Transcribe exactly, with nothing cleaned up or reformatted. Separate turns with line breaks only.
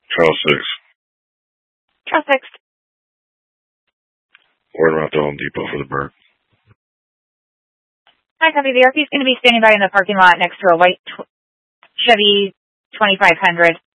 Trial six.
Trial six.
We're around the Home Depot for the bird.
Hi, copy. The R P is going to be standing by in the parking lot next to a white tw- Chevy twenty-five hundred.